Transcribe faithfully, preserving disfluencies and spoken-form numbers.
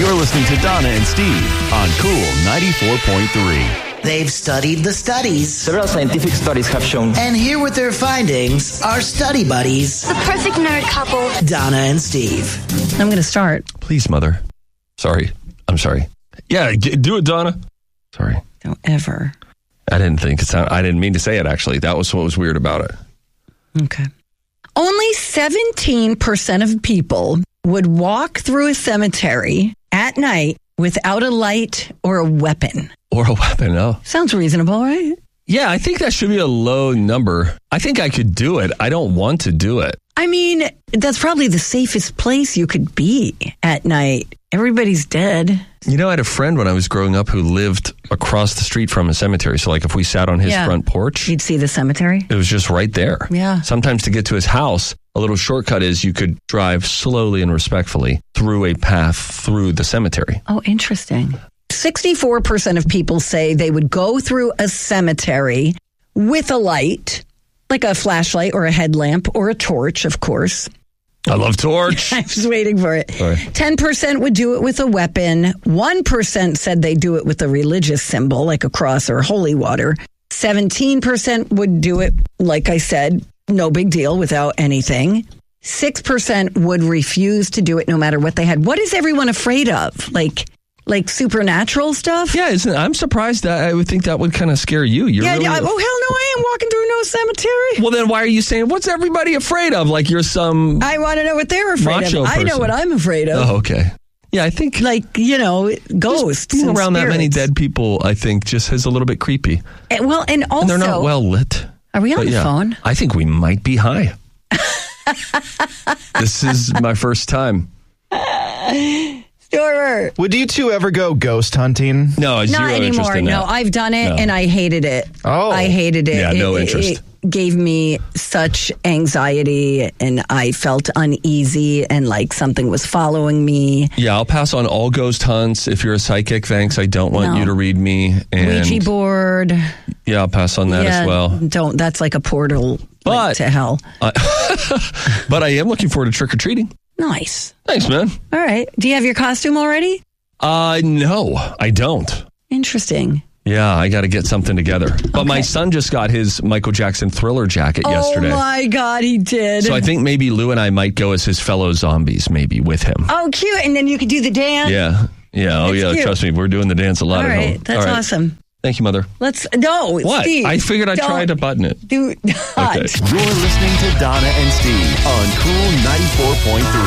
You're listening to Donna and Steve on Cool ninety-four point three. They've studied the studies. Several scientific studies have shown. And here with their findings are study buddies, The perfect nerd couple. Donna and Steve. I'm going to start. Please, Mother. Sorry. I'm sorry. Yeah, g- do it, Donna. Sorry. Don't ever. I didn't think it sound, I didn't mean to say it, actually. That was what was weird about it. Okay. Only seventeen percent of people would walk through a cemetery at night without a light or a weapon. Or a weapon, oh. Sounds reasonable, right? Yeah, I think that should be a low number. I think I could do it. I don't want to do it. I mean, that's probably the safest place you could be at night. Everybody's dead. You know, I had a friend when I was growing up who lived across the street from a cemetery. So, like, if we sat on his Yeah. front porch, You'd see the cemetery. it was just right there. Yeah. Sometimes to get to his house, a little shortcut is you could drive slowly and respectfully through a path through the cemetery. Oh, interesting. sixty-four percent of people say they would go through a cemetery with a light, like a flashlight or a headlamp or a torch, of course. I love torch. I was waiting for it. Sorry. ten percent would do it with a weapon. one percent said they do it with a religious symbol, like a cross or holy water. seventeen percent would do it, like I said, no big deal, without anything. six percent would refuse to do it no matter what they had. What is everyone afraid of? Like, like supernatural stuff? Yeah, isn't, I'm surprised that I would think that would kind of scare you. You're Yeah, really, yeah. Oh, hell no, I ain't walking through no cemetery. Well, then why are you saying, what's everybody afraid of? Like you're some... I want to know what they're afraid Macho of. I know person. what I'm afraid of. Oh, okay. Yeah, I think... Like, you know, ghosts. being and around that many spirits. dead people, I think, just is a little bit creepy. And, well, and also... And they're not well lit. Are we on But the yeah, phone? I think we might be high. This is my first time. Sure. Would you two ever go ghost hunting? No, zero Not interest anymore. in No, that. I've done it No. and I hated it. Oh. I hated it. Yeah, no It- interest. It, it gave me such anxiety and I felt uneasy and like something was following me. Yeah, I'll pass on all ghost hunts. If you're a psychic, thanks. I don't want No. you to read me. And Ouija board. yeah, I'll pass on that yeah, as well. Don't. That's like a portal like, But- to hell. But I am looking forward to trick-or-treating. Nice. Thanks, man. All right. Do you have your costume already? Uh, no, I don't. Interesting. Yeah, I got to get something together. But my Okay. son just got his Michael Jackson Thriller jacket yesterday. Oh my God, he did. So I think maybe Lou and I might go as his fellow zombies, maybe with him. Oh, cute. And then you could do the dance. Yeah. Yeah. Oh, That's yeah. cute. Trust me. We're doing the dance a lot All at right. home. That's All right. awesome. Thank you, Mother. Let's, no, What? Steve. I figured I'd don't try to button it. Do not. Okay. You're listening to Donna and Steve on Cool ninety-four point three.